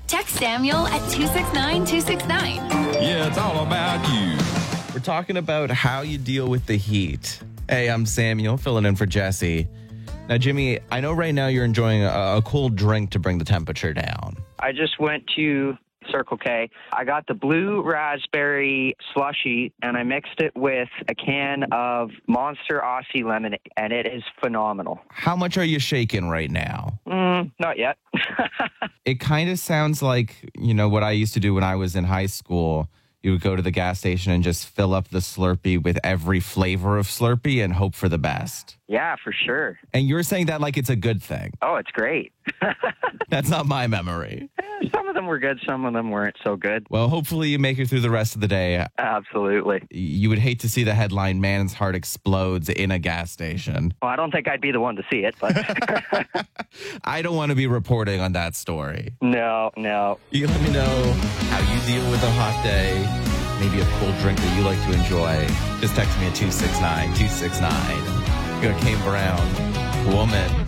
Text Samuel at 269-269. Yeah, it's all about you. We're talking about how you deal with the heat. Hey, I'm Samuel, filling in for Jesse. Now, Jimmy, I know right now you're enjoying a cold drink to bring the temperature down. I just went to Circle K. I got the blue raspberry slushy, and I mixed it with a can of Monster Aussie lemonade, and it is phenomenal. How much are you shaking right now? Not yet. It kind of sounds like, what I used to do when I was in high school. You would go to the gas station and just fill up the Slurpee with every flavor of Slurpee and hope for the best. Yeah, for sure. And you're saying that like it's a good thing. Oh, it's great. That's not my memory. Some of them were good. Some of them weren't so good. Well, hopefully you make it through the rest of the day. Absolutely. You would hate to see the headline, "Man's heart explodes in a gas station." Well, I don't think I'd be the one to see it, but... I don't want to be reporting on that story. No. You let me know how you deal with a hot day, maybe a cold drink that you like to enjoy. Just text me at 269-269. You got Kane Brown, Woman.